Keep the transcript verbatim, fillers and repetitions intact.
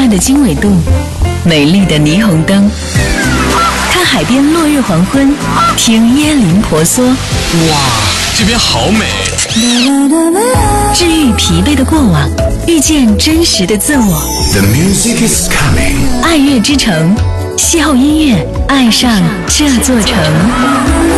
暗的经纬度，美丽的霓虹灯，看海边落日黄昏，听椰林婆娑。 哇，这边好美！ 治愈疲惫的过往，遇见真实的自我。 The music is coming。 爱乐之城，邂逅音乐，爱上这座城。